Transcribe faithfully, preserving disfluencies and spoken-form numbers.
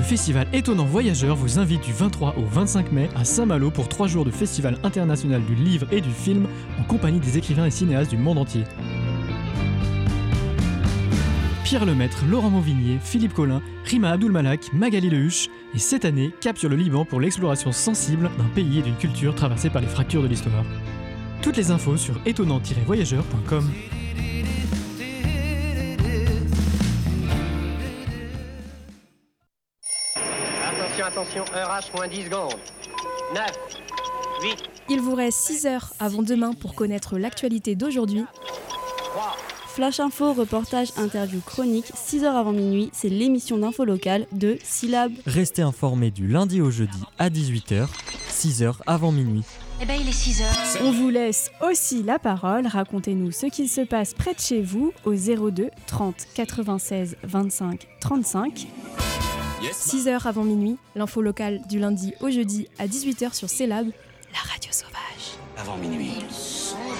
festival Étonnant Voyageur vous invite du vingt-trois au vingt-cinq mai à Saint-Malo pour trois jours de festival international du livre et du film en compagnie des écrivains et cinéastes du monde entier. Pierre Lemaître, Laurent Mauvignier, Philippe Collin, Rima Abdul-Malak, Magali Lehuche et cette année, cap sur le Liban pour l'exploration sensible d'un pays et d'une culture traversée par les fractures de l'histoire. Toutes les infos sur étonnant tiret voyageur point com. Attention, attention, heure H moins dix secondes. neuf, huit. Il vous reste six heures avant demain pour connaître l'actualité d'aujourd'hui. Flash Info, reportage, interview, chronique, six heures avant minuit, c'est l'émission d'info locale de Syllab. Restez informés du lundi au jeudi à dix-huit heures, six heures avant minuit. Eh ben il est six heures. On vous laisse aussi la parole, racontez-nous ce qu'il se passe près de chez vous au zéro deux trente quatre-vingt-seize vingt-cinq trente-cinq. six heures avant minuit, l'info locale du lundi au jeudi à dix-huit heures sur Syllab, la radio sauvage. Avant minuit.